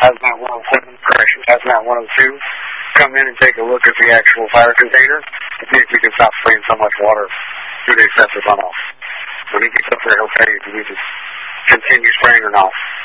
Hazmat 102, come in and take a look at the actual fire container and see if we can stop spraying so much water through the excessive runoff. When he gets up there, he'll tell you if we need to continue spraying or not.